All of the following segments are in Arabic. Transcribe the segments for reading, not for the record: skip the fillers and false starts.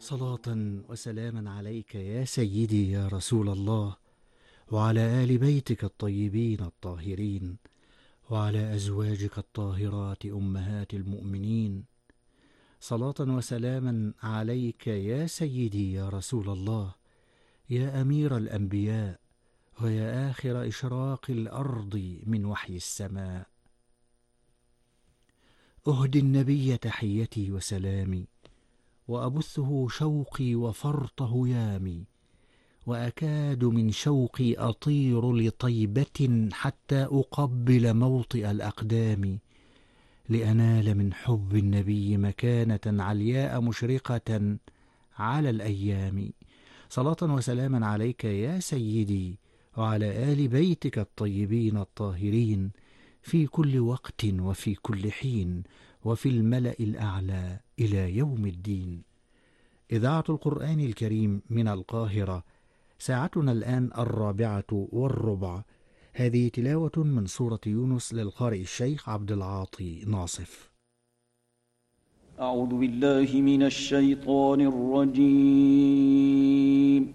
صلاة وسلاما عليك يا سيدي يا رسول الله، وعلى آل بيتك الطيبين الطاهرين، وعلى أزواجك الطاهرات أمهات المؤمنين. صلاة وسلاما عليك يا سيدي يا رسول الله، يا أمير الأنبياء، ويا آخر إشراق الأرض من وحي السماء. أهدي النبي تحيتي وسلامي، وأبثه شوقي وفرط هيامي، وأكاد من شوقي أطير لطيبة حتى أقبل موطئ الأقدام، لأنال من حب النبي مكانة علياء مشرقة على الأيام. صلاة وسلاما عليك يا سيدي، وعلى آل بيتك الطيبين الطاهرين، في كل وقت وفي كل حين، وفي الملأ الأعلى إلى يوم الدين. إذاعة القرآن الكريم من القاهرة، ساعتنا الآن 4:15. هذه تلاوة من سورة يونس للقارئ الشيخ عبد العاطي ناصف. أعوذ بالله من الشيطان الرجيم.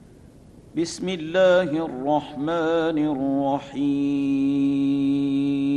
بسم الله الرحمن الرحيم.